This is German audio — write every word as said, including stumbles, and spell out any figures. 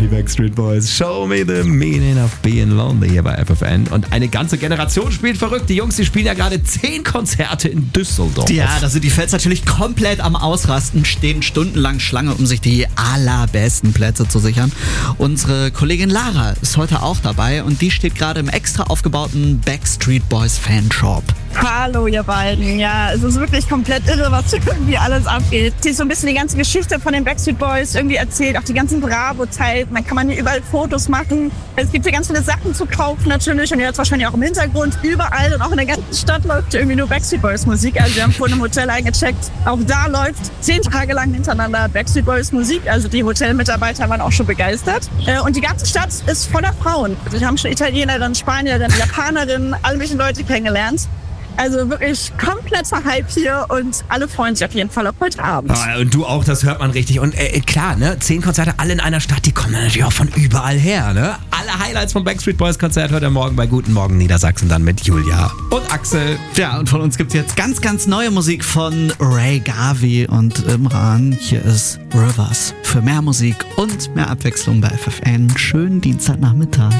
Backstreet Boys. Show me the meaning of being lonely hier bei F F N. Und eine ganze Generation spielt verrückt. Die Jungs, die spielen ja gerade zehn Konzerte in Düsseldorf. Ja, da sind die Fans natürlich komplett am Ausrasten, stehen stundenlang Schlange, um sich die allerbesten Plätze zu sichern. Unsere Kollegin Lara ist heute auch dabei und die steht gerade im extra aufgebauten Backstreet Boys Fanshop. Hallo ihr beiden, ja, es ist wirklich komplett irre, was hier irgendwie alles abgeht. Hier ist so ein bisschen die ganze Geschichte von den Backstreet Boys irgendwie erzählt, auch die ganzen Bravo-Zeiten, dann kann man hier überall Fotos machen. Es gibt hier ganz viele Sachen zu kaufen natürlich und jetzt wahrscheinlich auch im Hintergrund, überall und auch in der ganzen Stadt läuft irgendwie nur Backstreet Boys Musik. Also wir haben vorhin im Hotel eingecheckt, auch da läuft zehn Tage lang hintereinander Backstreet Boys Musik, also die Hotelmitarbeiter waren auch schon begeistert. Und die ganze Stadt ist voller Frauen. Also wir haben schon Italiener, dann Spanier, dann Japanerinnen, alle möglichen Leute kennengelernt. Also wirklich kompletter Hype hier und alle freuen sich auf jeden Fall auf heute Abend. Ah, und du auch, das hört man richtig. Und äh, klar, ne, zehn Konzerte, alle in einer Stadt, die kommen natürlich auch von überall her, ne? Alle Highlights vom Backstreet Boys Konzert hört ihr morgen bei Guten Morgen Niedersachsen dann mit Julia und Axel. Ja, und von uns gibt's jetzt ganz, ganz neue Musik von Ray Garvey und Imran. Hier ist Rivers. Für mehr Musik und mehr Abwechslung bei F F N. Schönen Dienstagnachmittag.